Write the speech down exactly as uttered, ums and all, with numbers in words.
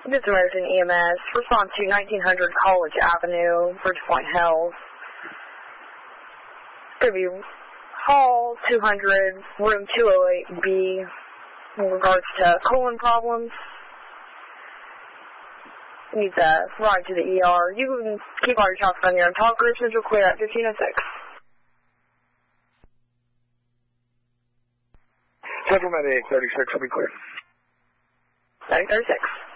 This is American E M S. Respond to nineteen hundred College Avenue, Bridgepoint Health. It's going to be Hall two hundred, room two oh eight B, in regards to colon problems. Needs a ride to the E R. You can keep all your talks on your own talk groups and you'll clear at fifteen oh six. Central Med eight thirty-six, will be clear. eight thirty-six.